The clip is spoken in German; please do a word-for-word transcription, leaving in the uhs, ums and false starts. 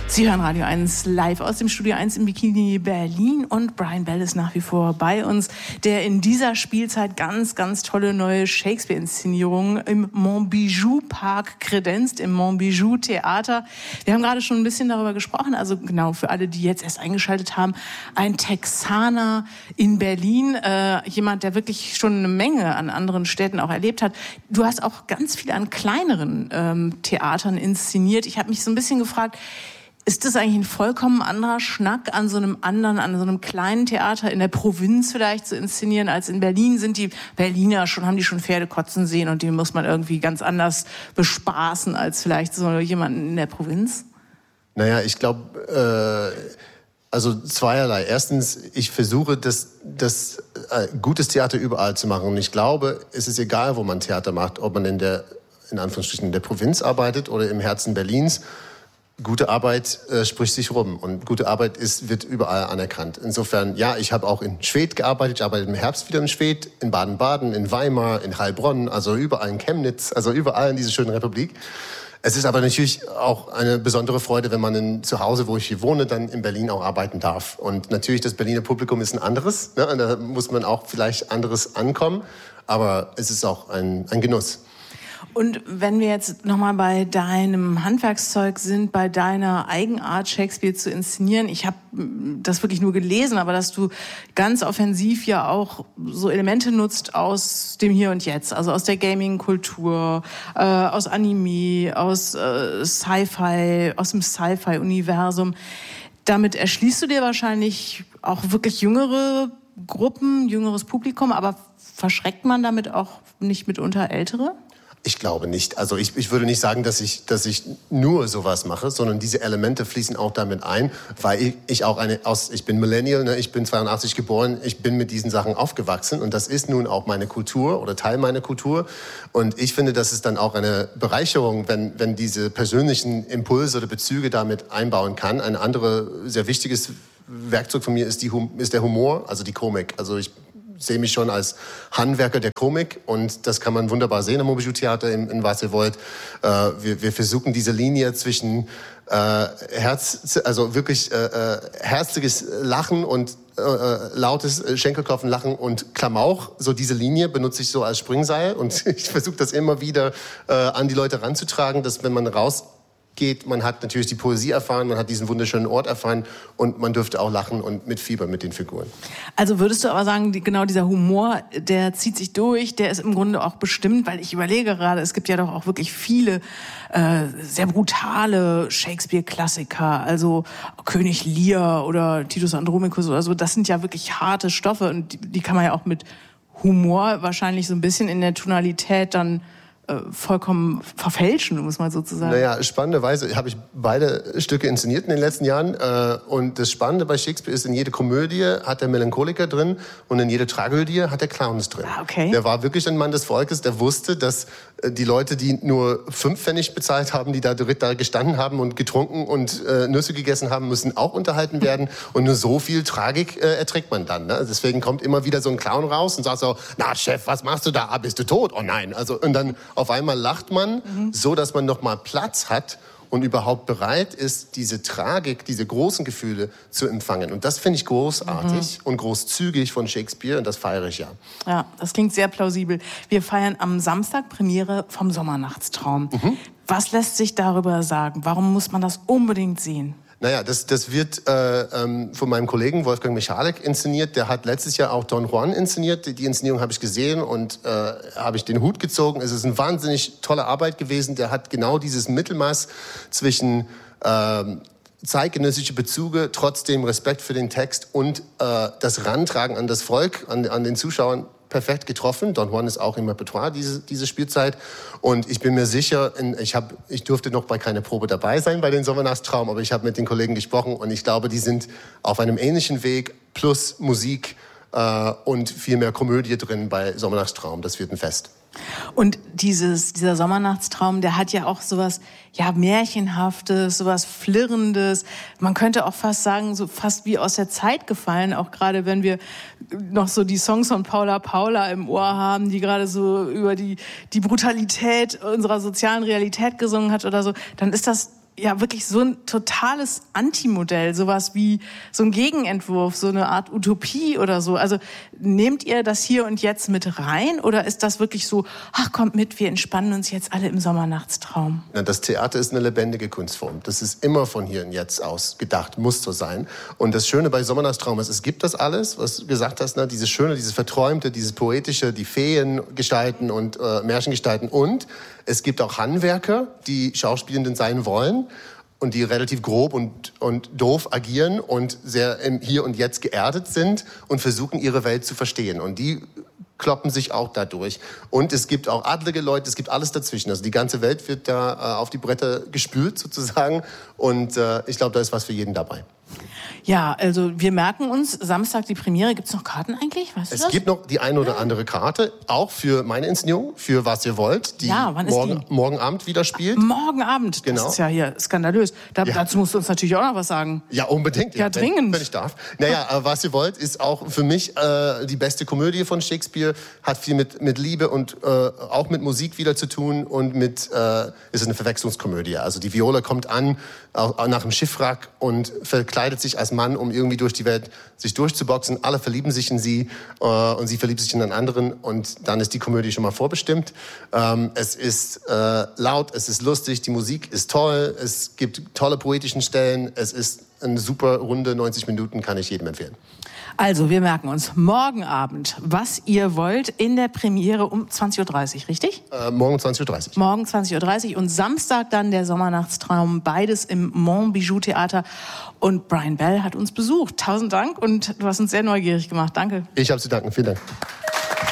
Sie hören Radio eins live aus dem Studio eins im Bikini Berlin und Brian Bell ist nach wie vor bei uns, der in dieser Spielzeit ganz, ganz tolle neue Shakespeare-Inszenierungen im Montbijou Park kredenzt, im Montbijou Theater. Wir haben gerade schon ein bisschen darüber gesprochen, also genau für alle, die jetzt erst eingeschaltet haben, ein Texaner in Berlin, äh, jemand, der wirklich schon eine Menge an anderen Städten auch erlebt hat. Du hast auch ganz viel an kleineren ähm, Theatern inszeniert. Ich habe mich so ein bisschen gefragt, ist das eigentlich ein vollkommen anderer Schnack, an so einem anderen, an so einem kleinen Theater in der Provinz vielleicht zu inszenieren, als in Berlin? Sind die Berliner schon, haben die schon Pferde kotzen sehen und die muss man irgendwie ganz anders bespaßen als vielleicht so jemanden in der Provinz? Naja, ich glaube, äh, also zweierlei. Erstens, ich versuche, das, das äh, gutes Theater überall zu machen. Und ich glaube, es ist egal, wo man Theater macht, ob man in der, in Anführungsstrichen, in der Provinz arbeitet oder im Herzen Berlins. Gute Arbeit äh, spricht sich rum und gute Arbeit ist, wird überall anerkannt. Insofern, ja, ich habe auch in Schwedt gearbeitet, ich arbeite im Herbst wieder in Schwedt, in Baden-Baden, in Weimar, in Heilbronn, also überall in Chemnitz, also überall in dieser schönen Republik. Es ist aber natürlich auch eine besondere Freude, wenn man in, zu Hause, wo ich hier wohne, dann in Berlin auch arbeiten darf. Und natürlich, das Berliner Publikum ist ein anderes, ne? Und da muss man auch vielleicht anderes ankommen, aber es ist auch ein, ein Genuss. Und wenn wir jetzt nochmal bei deinem Handwerkszeug sind, bei deiner Eigenart, Shakespeare zu inszenieren, ich habe das wirklich nur gelesen, aber dass du ganz offensiv ja auch so Elemente nutzt aus dem Hier und Jetzt, also aus der Gaming-Kultur, äh, aus Anime, aus äh, Sci-Fi, aus dem Sci-Fi-Universum. Damit erschließt du dir wahrscheinlich auch wirklich jüngere Gruppen, jüngeres Publikum, aber verschreckt man damit auch nicht mitunter Ältere? Ich glaube nicht. Also ich, ich würde nicht sagen, dass ich, dass ich nur sowas mache, sondern diese Elemente fließen auch damit ein, weil ich, ich auch eine, aus, ich bin Millennial, ne, ich bin zweiundachtzig geboren, ich bin mit diesen Sachen aufgewachsen und das ist nun auch meine Kultur oder Teil meiner Kultur. Und ich finde, das ist dann auch eine Bereicherung, wenn, wenn diese persönlichen Impulse oder Bezüge damit einbauen kann. Ein anderes sehr wichtiges Werkzeug von mir ist, die, ist der Humor, also die Komik. Also ich sehe mich schon als Handwerker der Komik und das kann man wunderbar sehen am Montbijou Theater in, in Wasserwold. Äh, wir, wir versuchen diese Linie zwischen äh, Herz, also wirklich äh, herziges Lachen und äh, lautes Schenkelklopfen, Lachen und Klamauk. So diese Linie benutze ich so als Springseil und ich versuche das immer wieder äh, an die Leute ranzutragen, dass wenn man raus geht, man hat natürlich die Poesie erfahren, man hat diesen wunderschönen Ort erfahren und man dürfte auch lachen und mitfiebern mit den Figuren. Also würdest du aber sagen, die, genau dieser Humor, der zieht sich durch, der ist im Grunde auch bestimmt, weil ich überlege gerade, es gibt ja doch auch wirklich viele äh, sehr brutale Shakespeare-Klassiker, also König Lear oder Titus Andromachus oder so, das sind ja wirklich harte Stoffe und die, die kann man ja auch mit Humor wahrscheinlich so ein bisschen in der Tonalität dann vollkommen verfälschen, muss man sozusagen. Naja, spannenderweise habe ich beide Stücke inszeniert in den letzten Jahren. Und das Spannende bei Shakespeare ist, in jede Komödie hat der Melancholiker drin und in jede Tragödie hat der Clowns drin. Ah, okay. Der war wirklich ein Mann des Volkes, der wusste, dass die Leute, die nur fünf Pfennig bezahlt haben, die da, da gestanden haben und getrunken und äh, Nüsse gegessen haben, müssen auch unterhalten werden. Und nur so viel Tragik äh, erträgt man dann. Ne? Deswegen kommt immer wieder so ein Clown raus und sagt so, na Chef, was machst du da? Ah, bist du tot? Oh nein. Also, und dann auf einmal lacht man, mhm. so dass man noch mal Platz hat und überhaupt bereit ist, diese Tragik, diese großen Gefühle zu empfangen. Und das finde ich großartig mhm. und großzügig von Shakespeare und das feiere ich ja. Ja, das klingt sehr plausibel. Wir feiern am Samstag Premiere vom Sommernachtstraum. Mhm. Was lässt sich darüber sagen? Warum muss man das unbedingt sehen? Naja, das, das wird äh, ähm, von meinem Kollegen Wolfgang Michalek inszeniert. Der hat letztes Jahr auch Don Juan inszeniert. Die, die Inszenierung habe ich gesehen und äh, habe ich den Hut gezogen. Es ist eine wahnsinnig tolle Arbeit gewesen. Der hat genau dieses Mittelmaß zwischen ähm, zeitgenössische Bezüge, trotzdem Respekt für den Text und äh, das Rantragen an das Volk, an, an den Zuschauern perfekt getroffen. Don Juan ist auch im Repertoire diese, diese Spielzeit. Und ich bin mir sicher, ich, hab, ich durfte noch bei keiner Probe dabei sein bei den Sommernachtstraum, aber ich habe mit den Kollegen gesprochen und ich glaube, die sind auf einem ähnlichen Weg, plus Musik äh, und viel mehr Komödie drin bei Sommernachtstraum. Das wird ein Fest. Und dieses, dieser Sommernachtstraum, der hat ja auch sowas, ja, Märchenhaftes, sowas Flirrendes. Man könnte auch fast sagen, so fast wie aus der Zeit gefallen, auch gerade wenn wir noch so die Songs von Paula Paula im Ohr haben, die gerade so über die, die Brutalität unserer sozialen Realität gesungen hat oder so, dann ist das ja wirklich so ein totales Antimodell, sowas wie so ein Gegenentwurf, so eine Art Utopie oder so. Also nehmt ihr das hier und jetzt mit rein oder ist das wirklich so, ach kommt mit, wir entspannen uns jetzt alle im Sommernachtstraum? Das Theater ist eine lebendige Kunstform. Das ist immer von hier und jetzt aus gedacht, muss so sein. Und das Schöne bei Sommernachtstraum ist, es gibt das alles, was du gesagt hast, ne? Dieses Schöne, dieses Verträumte, dieses Poetische, die Feengestalten und äh, Märchengestalten. Und es gibt auch Handwerker, die Schauspielenden sein wollen und die relativ grob und, und doof agieren und sehr im Hier und Jetzt geerdet sind und versuchen, ihre Welt zu verstehen. Und die kloppen sich auch dadurch. Und es gibt auch adlige Leute, es gibt alles dazwischen. Also die ganze Welt wird da äh, auf die Bretter gespült sozusagen. Und äh, ich glaube, da ist was für jeden dabei. Ja, also wir merken uns, Samstag die Premiere. Gibt es noch Karten eigentlich? Weißt du es das? gibt noch die eine oder andere Karte, auch für meine Inszenierung, für Was ihr wollt, die, ja, wann ist morgen, die? morgen Abend wieder spielt. Morgen Abend, Genau. Das ist ja hier skandalös. Da, Ja. Dazu musst du uns natürlich auch noch was sagen. Ja, unbedingt. Ja, wenn, dringend. Wenn ich darf. Naja, äh, Was ihr wollt, ist auch für mich äh, die beste Komödie von Shakespeare. Hat viel mit, mit Liebe und äh, auch mit Musik wieder zu tun. Und mit, äh, ist eine Verwechslungskomödie. Also die Viola kommt an auch nach dem Schiffwrack und verkleidet sich als Mann, um irgendwie durch die Welt sich durchzuboxen. Alle verlieben sich in sie äh, und sie verliebt sich in einen anderen. Und dann ist die Komödie schon mal vorbestimmt. Ähm, es ist äh, laut, es ist lustig, die Musik ist toll, es gibt tolle poetischen Stellen, es ist eine super Runde, neunzig Minuten, kann ich jedem empfehlen. Also, wir merken uns, morgen Abend, Was ihr wollt, in der Premiere um zwanzig Uhr dreißig, richtig? Äh, morgen zwanzig Uhr dreißig. Morgen zwanzig Uhr dreißig und Samstag dann der Sommernachtstraum, beides im Montbijou Theater. Und Brian Bell hat uns besucht. Tausend Dank und du hast uns sehr neugierig gemacht. Danke. Ich habe zu danken. Vielen Dank.